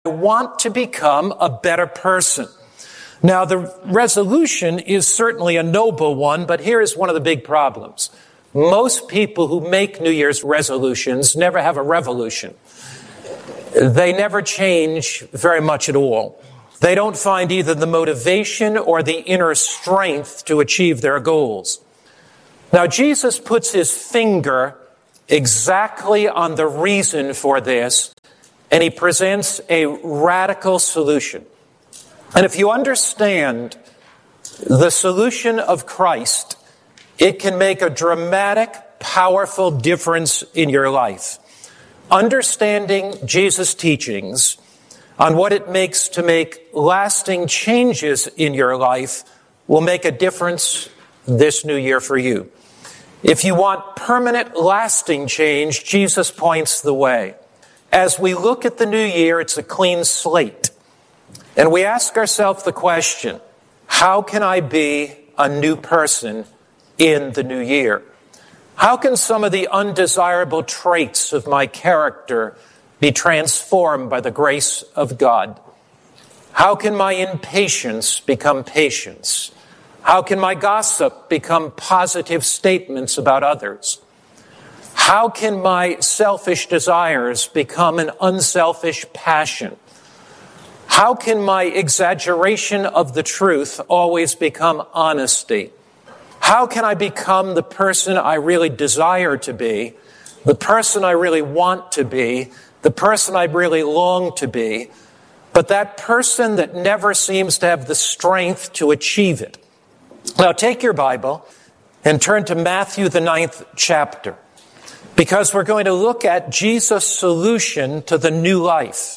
I want to become a better person. Now, the resolution is certainly a noble one, but here is one of the big problems. Most people who make New Year's resolutions never have a revolution. They never change very much at all. They don't find either the motivation or the inner strength to achieve their goals. Now, Jesus puts his finger exactly on the reason for this, and he presents a radical solution. And if you understand the solution of Christ, it can make a dramatic, powerful difference in your life. Understanding Jesus' teachings on what it makes to make lasting changes in your life will make a difference this new year for you. If you want permanent, lasting change, Jesus points the way. As we look at the new year, it's a clean slate. And we ask ourselves the question, how can I be a new person in the new year? How can some of the undesirable traits of my character be transformed by the grace of God? How can my impatience become patience? How can my gossip become positive statements about others? How can my selfish desires become an unselfish passion? How can my exaggeration of the truth always become honesty? How can I become the person I really desire to be, the person I really want to be, the person I really long to be, but that person that never seems to have the strength to achieve it? Now take your Bible and turn to Matthew, the 9th chapter, because we're going to look at Jesus' solution to the new life.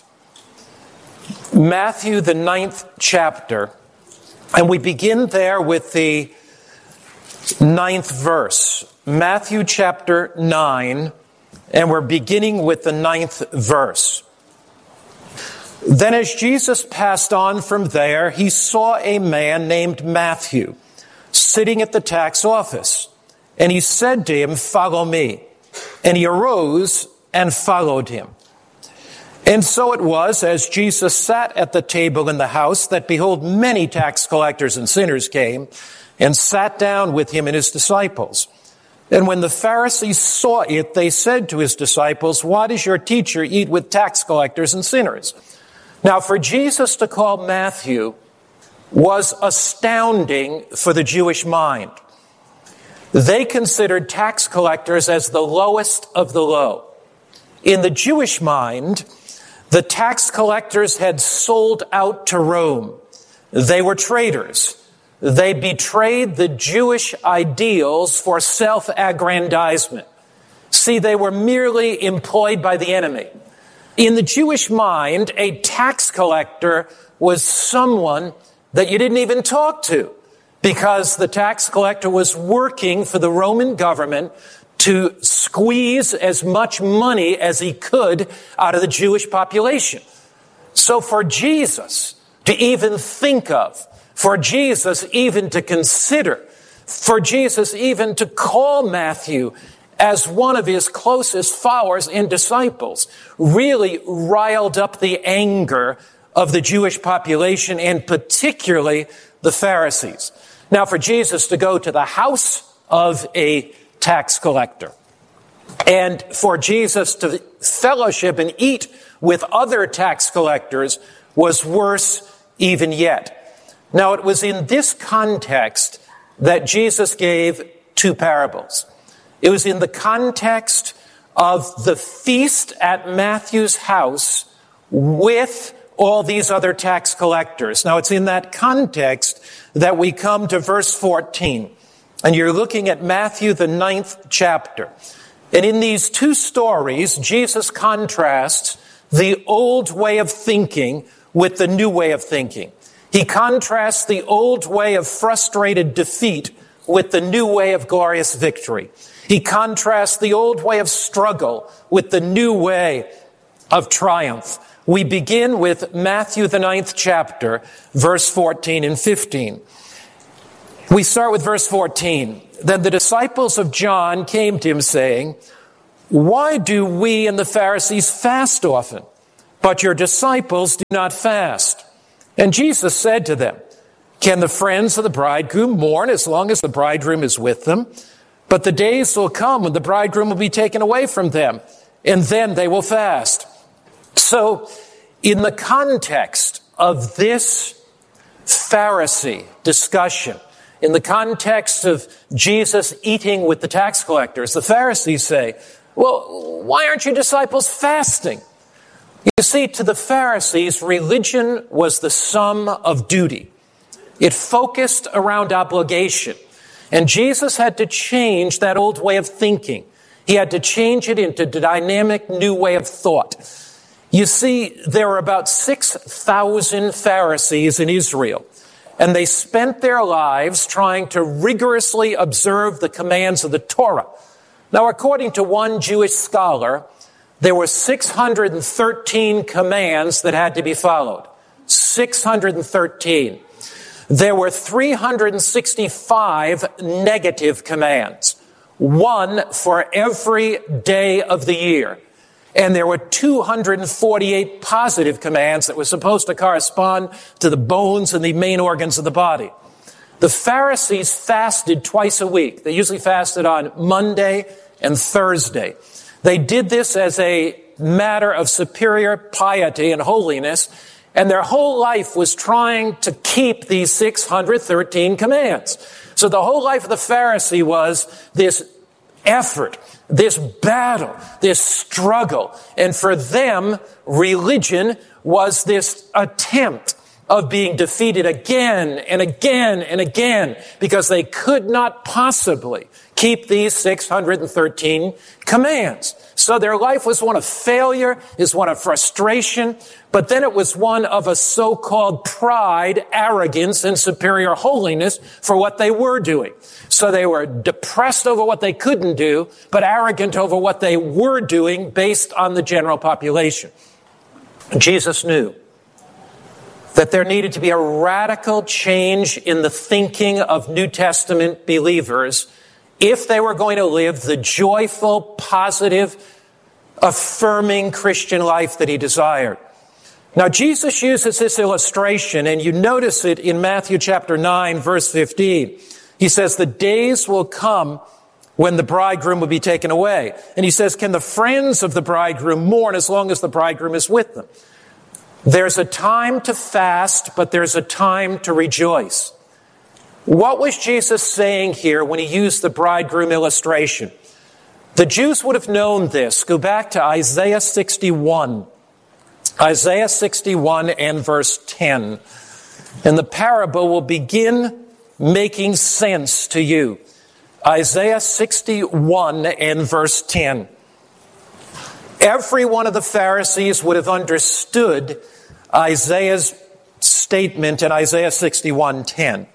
Matthew, the 9th chapter, and we begin there with the 9th verse. Matthew chapter 9, and we're beginning with the 9th verse. Then as Jesus passed on from there, he saw a man named Matthew sitting at the tax office, and he said to him, "Follow me." And he arose and followed him. And so it was, as Jesus sat at the table in the house, that behold, many tax collectors and sinners came and sat down with him and his disciples. And when the Pharisees saw it, they said to his disciples, "Why does your teacher eat with tax collectors and sinners?" Now, for Jesus to call Matthew was astounding for the Jewish mind. They considered tax collectors as the lowest of the low. In the Jewish mind, the tax collectors had sold out to Rome. They were traitors. They betrayed the Jewish ideals for self-aggrandizement. See, they were merely employed by the enemy. In the Jewish mind, a tax collector was someone that you didn't even talk to, because the tax collector was working for the Roman government to squeeze as much money as he could out of the Jewish population. So for Jesus to even think of, for Jesus even to consider, for Jesus even to call Matthew as one of his closest followers and disciples really riled up the anger of the Jewish population, and particularly the Pharisees. Now, for Jesus to go to the house of a tax collector, and for Jesus to fellowship and eat with other tax collectors was worse even yet. Now, it was in this context that Jesus gave two parables. It was in the context of the feast at Matthew's house with all these other tax collectors. Now, it's in that context that we come to verse 14. And you're looking at Matthew, the 9th chapter. And in these two stories, Jesus contrasts the old way of thinking with the new way of thinking. He contrasts the old way of frustrated defeat with the new way of glorious victory. He contrasts the old way of struggle with the new way of triumph. We begin with Matthew, the 9th chapter, verse 14 and 15. We start with verse 14. Then the disciples of John came to him saying, "Why do we and the Pharisees fast often, but your disciples do not fast." And Jesus said to them, "Can the friends of the bridegroom mourn as long as the bridegroom is with them? But the days will come when the bridegroom will be taken away from them, and then they will fast." So, in the context of this Pharisee discussion, in the context of Jesus eating with the tax collectors, the Pharisees say, "Well, why aren't your disciples fasting?" You see, to the Pharisees, religion was the sum of duty. It focused around obligation. And Jesus had to change that old way of thinking. He had to change it into a dynamic new way of thought. You see, there were about 6,000 Pharisees in Israel, and they spent their lives trying to rigorously observe the commands of the Torah. Now, according to one Jewish scholar, there were 613 commands that had to be followed. 613. There were 365 negative commands, one for every day of the year. And there were 248 positive commands that were supposed to correspond to the bones and the main organs of the body. The Pharisees fasted twice a week. They usually fasted on Monday and Thursday. They did this as a matter of superior piety and holiness, and their whole life was trying to keep these 613 commands. So the whole life of the Pharisee was this effort, this battle, this struggle. And for them, religion was this attempt of being defeated again and again and again, because they could not possibly keep these 613 commands. So their life was one of failure, is one of frustration, but then it was one of a so-called pride, arrogance, and superior holiness for what they were doing. So they were depressed over what they couldn't do, but arrogant over what they were doing based on the general population. Jesus knew that there needed to be a radical change in the thinking of New Testament believers if they were going to live the joyful, positive, affirming Christian life that he desired. Now, Jesus uses this illustration, and you notice it in Matthew chapter 9, verse 15. He says, "The days will come when the bridegroom will be taken away." And he says, "Can the friends of the bridegroom mourn as long as the bridegroom is with them?" There's a time to fast, but there's a time to rejoice. What was Jesus saying here when he used the bridegroom illustration? The Jews would have known this. Go back to Isaiah 61. Isaiah 61 and verse 10. And the parable will begin making sense to you. Isaiah 61 and verse 10. Every one of the Pharisees would have understood Isaiah's statement in Isaiah 61:10.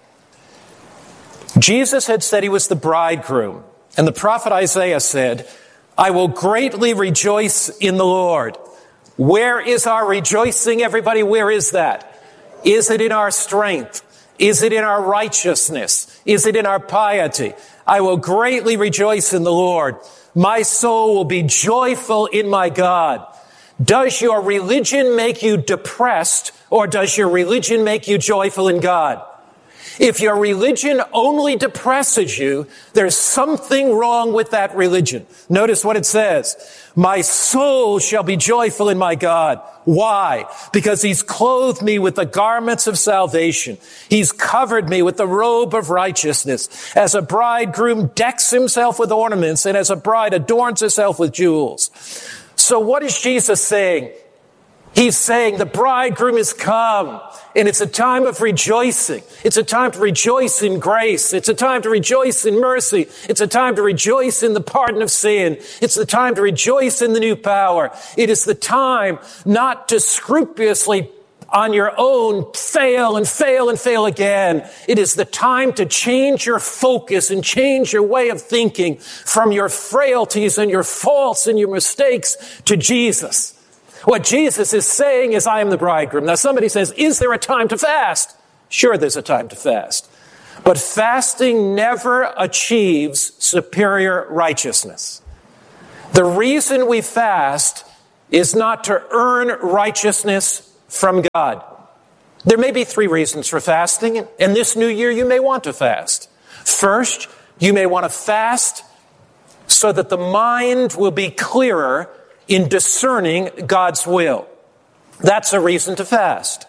Jesus had said he was the bridegroom, and the prophet Isaiah said, "I will greatly rejoice in the Lord." Where is our rejoicing, everybody? Where is that? Is it in our strength? Is it in our righteousness? Is it in our piety? I will greatly rejoice in the Lord. My soul will be joyful in my God. Does your religion make you depressed, or does your religion make you joyful in God? If your religion only depresses you, there's something wrong with that religion. Notice what it says. My soul shall be joyful in my God. Why? Because he's clothed me with the garments of salvation. He's covered me with the robe of righteousness. As a bridegroom decks himself with ornaments, and as a bride adorns herself with jewels. So what is Jesus saying? He's saying the bridegroom is come, and it's a time of rejoicing. It's a time to rejoice in grace. It's a time to rejoice in mercy. It's a time to rejoice in the pardon of sin. It's the time to rejoice in the new power. It is the time not to scrupulously on your own fail and fail and fail again. It is the time to change your focus and change your way of thinking from your frailties and your faults and your mistakes to Jesus. What Jesus is saying is, I am the bridegroom. Now somebody says, is there a time to fast? Sure, there's a time to fast. But fasting never achieves superior righteousness. The reason we fast is not to earn righteousness from God. There may be 3 reasons for fasting, and this new year you may want to fast. First, you may want to fast so that the mind will be clearer in discerning God's will. That's a reason to fast.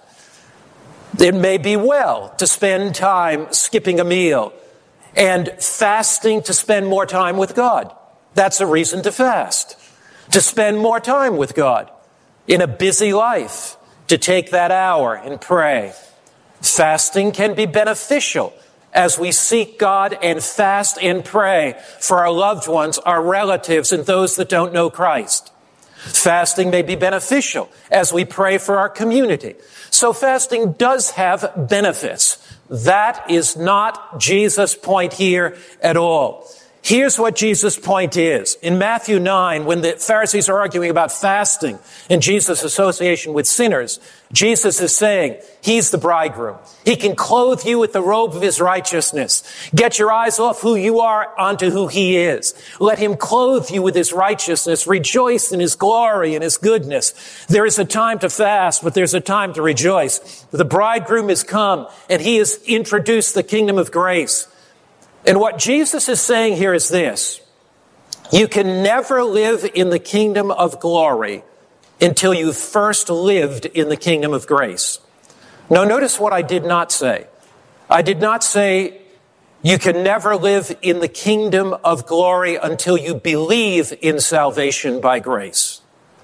It may be well to spend time skipping a meal and fasting to spend more time with God. That's a reason to fast. To spend more time with God in a busy life, to take that hour and pray. Fasting can be beneficial as we seek God and fast and pray for our loved ones, our relatives, and those that don't know Christ. Fasting may be beneficial as we pray for our community. So fasting does have benefits. That is not Jesus' point here at all. Here's what Jesus' point is. In Matthew 9, when the Pharisees are arguing about fasting and Jesus' association with sinners, Jesus is saying, He's the bridegroom. He can clothe you with the robe of His righteousness. Get your eyes off who you are onto who He is. Let Him clothe you with His righteousness. Rejoice in His glory and His goodness. There is a time to fast, but there's a time to rejoice. The bridegroom has come, and He has introduced the kingdom of grace. And what Jesus is saying here is this: you can never live in the kingdom of glory until you've first lived in the kingdom of grace. Now, notice what I did not say. I did not say you can never live in the kingdom of glory until you believe in salvation by grace.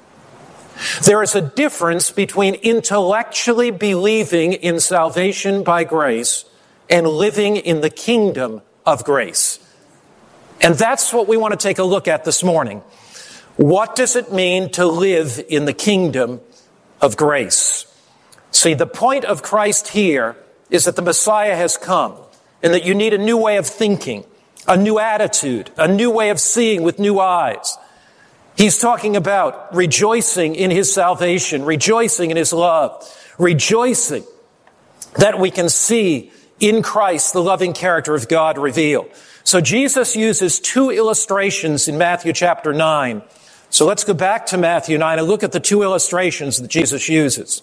There is a difference between intellectually believing in salvation by grace and living in the kingdom of grace. And that's what we want to take a look at this morning. What does it mean to live in the kingdom of grace? See, the point of Christ here is that the Messiah has come and that you need a new way of thinking, a new attitude, a new way of seeing with new eyes. He's talking about rejoicing in His salvation, rejoicing in His love, rejoicing that we can see in Christ the loving character of God revealed. So Jesus uses 2 illustrations in Matthew chapter 9. So let's go back to Matthew 9 and look at the 2 illustrations that Jesus uses.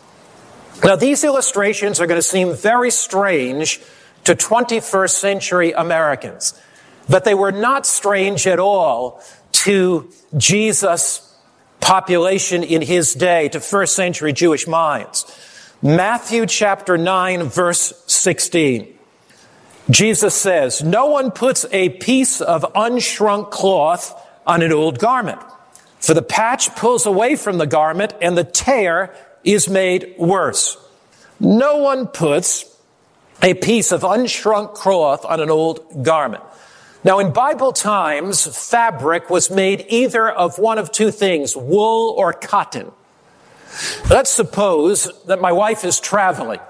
Now, these illustrations are going to seem very strange to 21st century Americans, but they were not strange at all to Jesus' population in His day, to first century Jewish minds. Matthew chapter 9, verse 16. Jesus says, "No one puts a piece of unshrunk cloth on an old garment, for the patch pulls away from the garment and the tear is made worse. No one puts a piece of unshrunk cloth on an old garment." Now, in Bible times, fabric was made either of one of 2 things, wool or cotton. Let's suppose that my wife is traveling,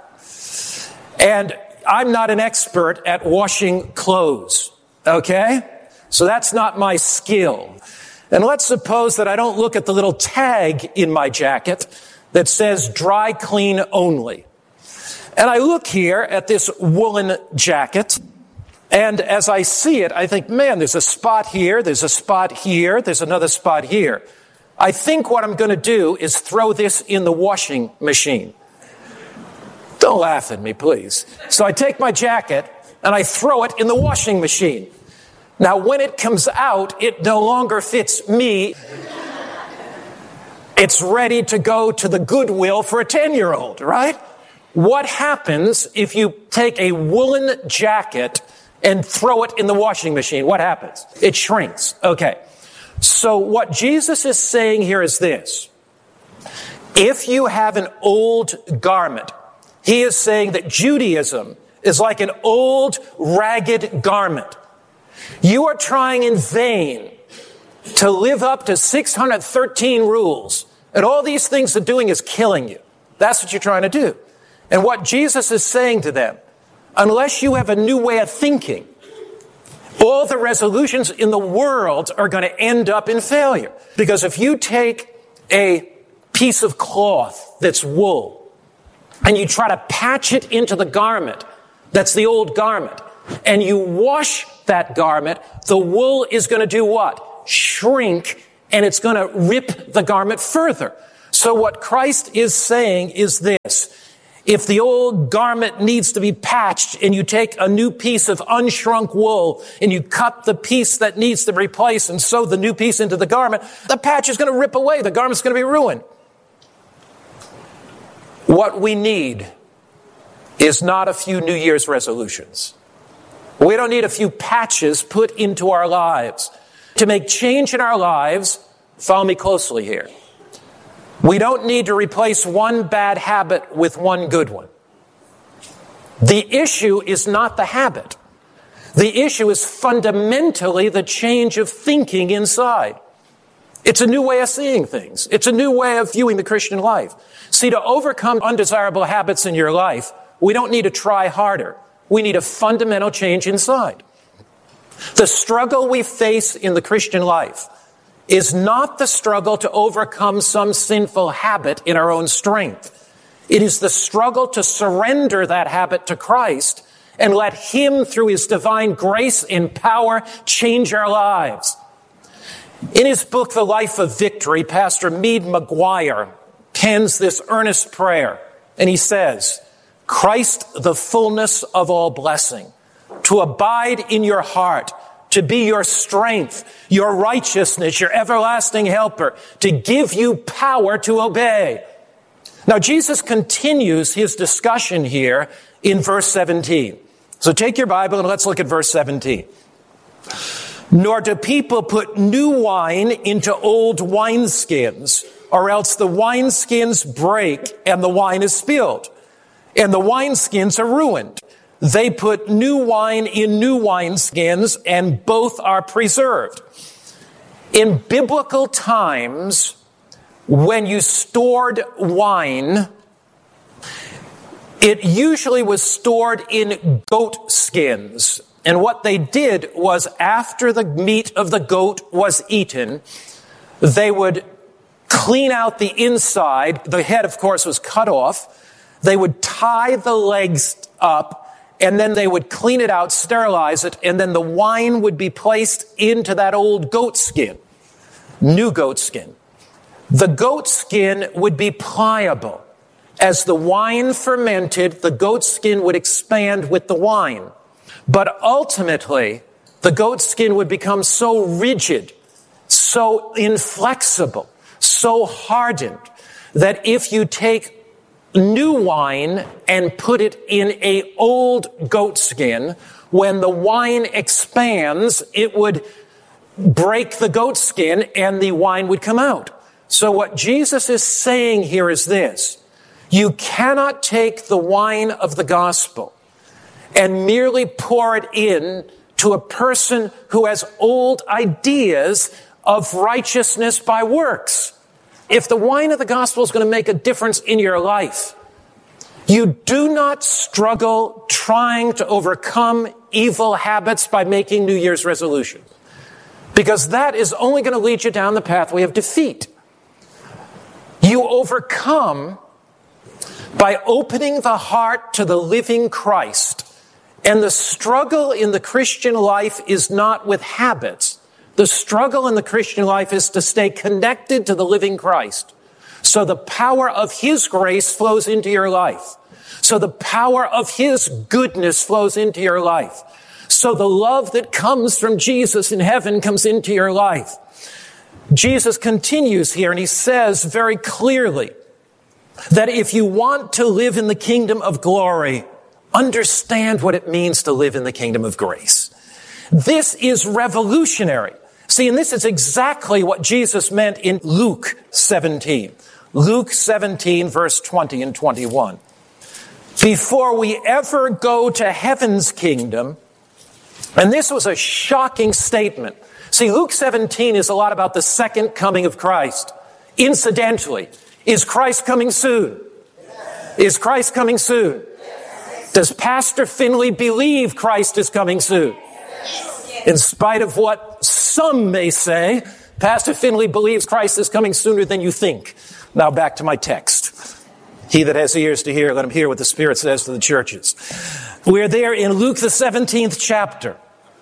and I'm not an expert at washing clothes, okay? So that's not my skill. And let's suppose that I don't look at the little tag in my jacket that says dry clean only. And I look here at this woolen jacket, and as I see it, I think, man, there's a spot here, there's a spot here, there's another spot here. I think what I'm going to do is throw this in the washing machine. Don't laugh at me, please. So I take my jacket and I throw it in the washing machine. Now, when it comes out, it no longer fits me. It's ready to go to the Goodwill for a 10-year-old, right? What happens if you take a woolen jacket and throw it in the washing machine? What happens? It shrinks. Okay. So what Jesus is saying here is this. If you have an old garment, He is saying that Judaism is like an old, ragged garment. You are trying in vain to live up to 613 rules, and all these things are doing is killing you. That's what you're trying to do. And what Jesus is saying to them, unless you have a new way of thinking, all the resolutions in the world are going to end up in failure. Because if you take a piece of cloth that's wool and you try to patch it into the garment that's the old garment, and you wash that garment, the wool is going to do what? Shrink and it's going to rip the garment further. So what Christ is saying is this: if the old garment needs to be patched and you take a new piece of unshrunk wool and you cut the piece that needs to be replaced and sew the new piece into the garment, the patch is going to rip away. The garment's going to be ruined. What we need is not a few New Year's resolutions. We don't need a few patches put into our lives. To make change in our lives, follow me closely here. We don't need to replace one bad habit with one good one. The issue is not the habit. The issue is fundamentally the change of thinking inside. It's a new way of seeing things. It's a new way of viewing the Christian life. See, to overcome undesirable habits in your life, we don't need to try harder. We need a fundamental change inside. The struggle we face in the Christian life is not the struggle to overcome some sinful habit in our own strength. It is the struggle to surrender that habit to Christ and let Him, through His divine grace and power, change our lives. In his book, The Life of Victory, Pastor Meade McGuire pens this earnest prayer, and he says, Christ, the fullness of all blessing, to abide in your heart, to be your strength, your righteousness, your everlasting helper, to give you power to obey. Now, Jesus continues his discussion here in verse 17. So take your Bible and let's look at verse 17. Nor do people put new wine into old wineskins, or else the wineskins break and the wine is spilled, and the wineskins are ruined. They put new wine in new wineskins, and both are preserved. In biblical times, when you stored wine, it usually was stored in goat skins. And what they did was, after the meat of the goat was eaten, they would clean out the inside. The head, of course, was cut off. They would tie the legs up, and then they would clean it out, sterilize it, and then the wine would be placed into that old goat skin, new goat skin. The goat skin would be pliable. As the wine fermented, the goat skin would expand with the wine. But ultimately, the goat skin would become so rigid, so inflexible, so hardened, that if you take new wine and put it in an old goat skin, when the wine expands, it would break the goat skin and the wine would come out. So what Jesus is saying here is this: you cannot take the wine of the gospel and merely pour it in to a person who has old ideas of righteousness by works. If the wine of the gospel is going to make a difference in your life, you do not struggle trying to overcome evil habits by making New Year's resolutions, because that is only going to lead you down the pathway of defeat. You overcome by opening the heart to the living Christ. And the struggle in the Christian life is not with habits. The struggle in the Christian life is to stay connected to the living Christ. So the power of His grace flows into your life. So the power of His goodness flows into your life. So the love that comes from Jesus in heaven comes into your life. Jesus continues here, and He says very clearly that if you want to live in the kingdom of glory, understand what it means to live in the kingdom of grace. This is revolutionary. See, and this is exactly what Jesus meant in Luke 17. Luke 17, verse 20 and 21. Before we ever go to heaven's kingdom, and this was a shocking statement. See, Luke 17 is a lot about the second coming of Christ. Incidentally, is Christ coming soon? Is Christ coming soon? Does Pastor Finley believe Christ is coming soon? In spite of what some may say, Pastor Finley believes Christ is coming sooner than you think. Now back to my text. He that has ears to hear, let him hear what the Spirit says to the churches. We're there in Luke the 17th chapter.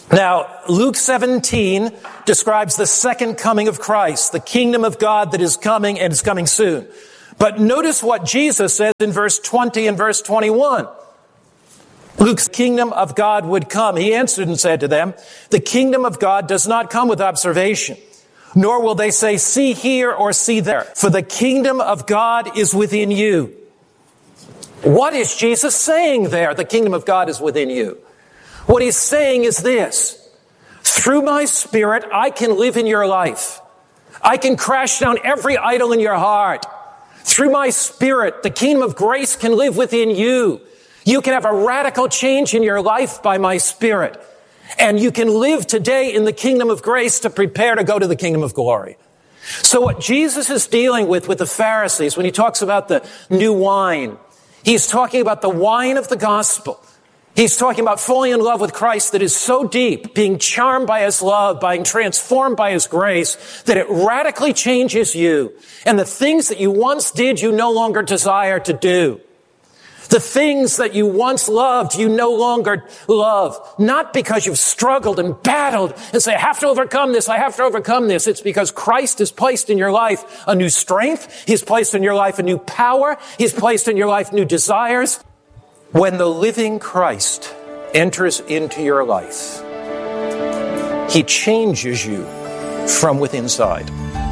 Now, Luke 17 describes the second coming of Christ, the kingdom of God that is coming and is coming soon. But notice what Jesus says in verse 20 and verse 21. Luke's kingdom of God would come. He answered and said to them, the kingdom of God does not come with observation, nor will they say, see here or see there, for the kingdom of God is within you. What is Jesus saying there? The kingdom of God is within you. What he's saying is this: through my Spirit, I can live in your life. I can crash down every idol in your heart. Through my Spirit, the kingdom of grace can live within you. You can have a radical change in your life by my Spirit. And you can live today in the kingdom of grace to prepare to go to the kingdom of glory. So what Jesus is dealing with the Pharisees, when he talks about the new wine, he's talking about the wine of the gospel. He's talking about falling in love with Christ that is so deep, being charmed by his love, being transformed by his grace, that it radically changes you. And the things that you once did, you no longer desire to do. The things that you once loved, you no longer love. Not because you've struggled and battled and say, I have to overcome this, I have to overcome this. It's because Christ has placed in your life a new strength. He's placed in your life a new power. He's placed in your life new desires. When the living Christ enters into your life, he changes you from within inside.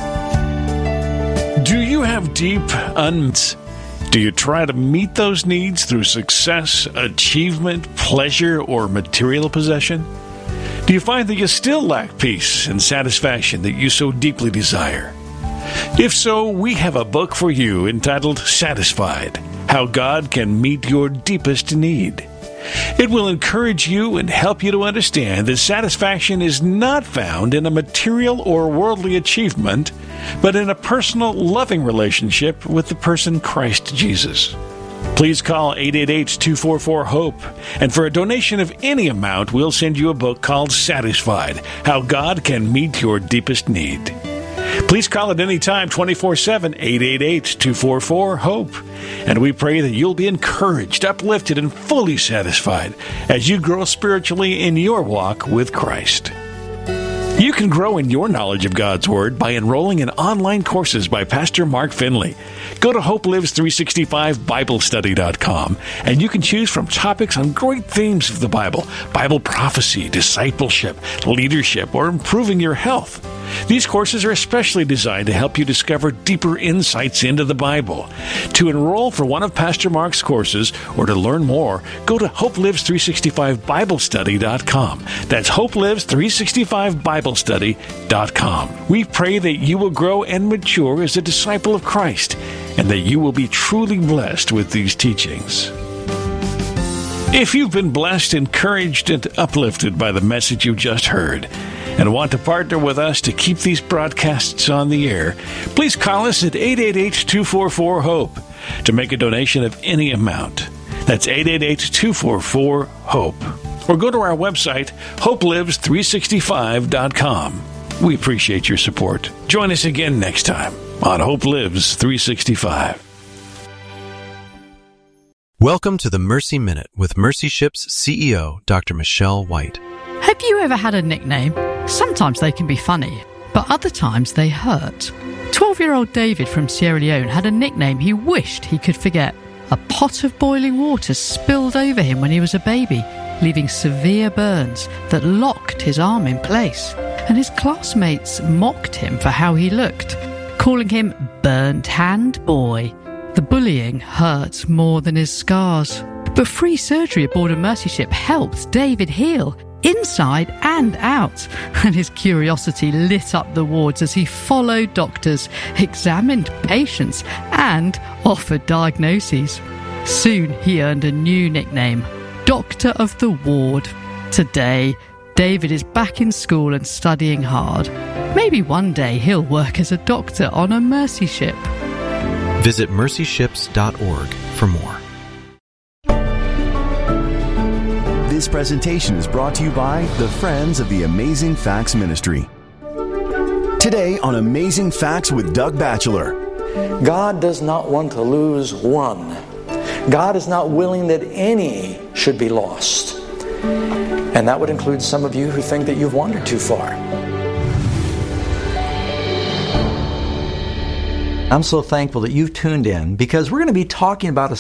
Do you have deep unmet? Do you try to meet those needs through success, achievement, pleasure, or material possession? Do you find that you still lack peace and satisfaction that you so deeply desire? If so, we have a book for you entitled Satisfied: How God Can Meet Your Deepest Need. It will encourage you and help you to understand that satisfaction is not found in a material or worldly achievement, but in a personal, loving relationship with the person Christ Jesus. Please call 888-244-HOPE, and for a donation of any amount, we'll send you a book called Satisfied: How God Can Meet Your Deepest Need. Please call at any time, 24/7, 888-244-HOPE. And we pray that you'll be encouraged, uplifted, and fully satisfied as you grow spiritually in your walk with Christ. You can grow in your knowledge of God's Word by enrolling in online courses by Pastor Mark Finley. Go to HopeLives365BibleStudy.com, and you can choose from topics on great themes of the Bible: Bible prophecy, discipleship, leadership, or improving your health. These courses are especially designed to help you discover deeper insights into the Bible. To enroll for one of Pastor Mark's courses or to learn more, go to HopeLives365BibleStudy.com. That's HopeLives365BibleStudy.com. We pray that you will grow and mature as a disciple of Christ, and that you will be truly blessed with these teachings. If you've been blessed, encouraged, and uplifted by the message you just heard, and want to partner with us to keep these broadcasts on the air, please call us at 888-244-HOPE to make a donation of any amount. That's 888-244-HOPE. Or go to our website, HopeLives365.com. We appreciate your support. Join us again next time on Hope Lives 365. Welcome to the Mercy Minute with Mercy Ship's CEO, Dr. Michelle White. Have you ever had a nickname? Sometimes they can be funny, but other times they hurt. 12-year-old David from Sierra Leone had a nickname he wished he could forget. A pot of boiling water spilled over him when he was a baby, leaving severe burns that locked his arm in place. And his classmates mocked him for how he looked, calling him Burnt Hand Boy. The bullying hurt more than his scars. But free surgery aboard a Mercy ship helped David heal, inside and out, and his curiosity lit up the wards as he followed doctors, examined patients, and offered diagnoses. Soon he earned a new nickname, Doctor of the Ward. Today, David is back in school and studying hard. Maybe one day he'll work as a doctor on a Mercy ship. Visit mercyships.org for more. This presentation is brought to you by the Friends of the Amazing Facts Ministry. Today on Amazing Facts with Doug Batchelor. God does not want to lose one. God is not willing that any should be lost. And that would include some of you who think that you've wandered too far. I'm so thankful that you've tuned in, because we're going to be talking about a